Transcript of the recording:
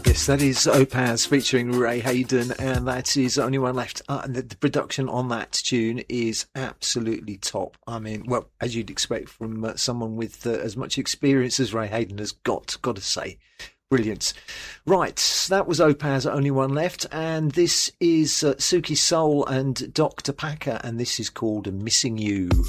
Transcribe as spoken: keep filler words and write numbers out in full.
Yes, that is Opaz featuring Ray Hayden, and that is Only One Left. Uh, and the, the production on that tune is absolutely top. I mean, well, as you'd expect from uh, someone with uh, as much experience as Ray Hayden has got, got to say. Brilliant. Right, that was Opaz, Only One Left, and this is uh, Suki Soul and Doctor Packer, and this is called Missing You.